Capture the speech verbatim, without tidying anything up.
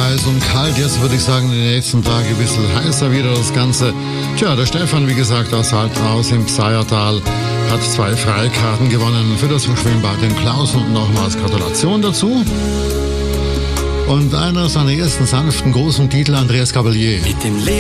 heiß und kalt. Jetzt würde ich sagen, die nächsten Tage ein bisschen heißer wieder das Ganze. Tja, der Stefan, wie gesagt, aus Altenhaus im Psaiertal hat zwei Freikarten gewonnen für das Schwimmbad in Klausen. Nochmals Gratulation dazu. Und einer seiner ersten sanften großen Titel, Andreas Gabalier. Mit dem